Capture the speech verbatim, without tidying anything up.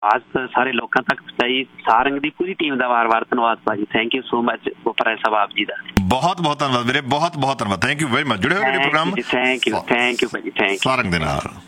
ਆਵਾਜ਼ ਸਾਰੇ ਲੋਕਾਂ ਤੱਕ ਪਹੁੰਚਾਈ। ਸਾਰੰਗ ਦੀ ਪੂਰੀ ਟੀਮ ਦਾ ਵਾਰ ਵਾਰ ਧੰਨਵਾਦ ਭਾਜੀ। Thank you so much Bopara ਸਾਹਿਬ ਆਪ ਜੀ ਦਾ। ਬਹੁਤ ਬਹੁਤ ਧੰਨਵਾਦ ਵੀਰੇ, ਬਹੁਤ ਬਹੁਤ ਧੰਨਵਾਦ। Thank you very much. ਜੁੜੇ ਹੋਏ programme thank you thank you ਭਾਜੀ, ਥੈਂਕ ਯੂ। ਸਾਰੰਗ ਦੇ ਨਾਲ।